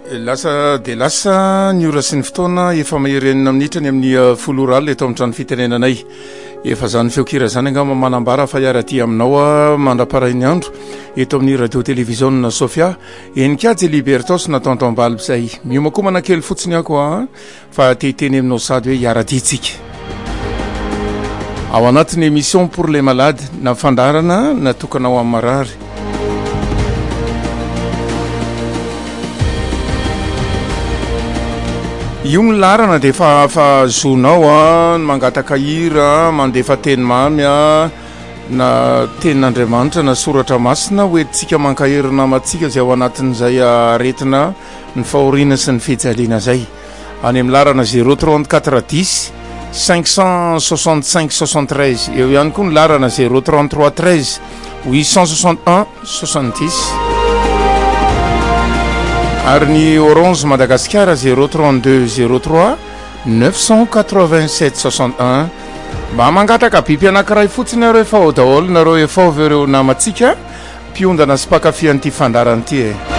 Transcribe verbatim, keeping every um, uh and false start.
lasa de lasa ny ora sy ny fotoana efa maherenina minitra ny amin'ny folo rally eto amin'ny trano fitenenanay efa zany feokira zany angamba manambara fa iaraty aminao mandrapara iny andro eto amin'ny radio télévision Sofia enikajy Libertos na tonton Balb zay mioma koa manakely fotsiny ako a fa teteny aminao sady hoe iaraty tsika ao anatin'ny émission pour les malades na fandarana natokanao amin'ny marary. Io milarana dia fa fa zonao a mangataka hira mandefa teny mamy a na tenin'Andriamanitra na soratra masina hoentintsika mankahery namantsika zay ao anatin'izay aretina ny fahoriana sy ny fijaliana zay any amin'ny larana zéro trente-quatre dix cinq cent soixante-cinq soixante-treize eo ihany koa ny larana zéro trente-trois treize huit cent soixante-un soixante-dix ary ny Orange Madagascar zéro trente-deux zéro trois neuf cent quatre-vingt-sept soixante-un mba mangataka biby anankiray fotsiny areo efa ao daholo nareo efa avy ireo namatsika mpiondana sy mpakafy an'ity fandarana ity e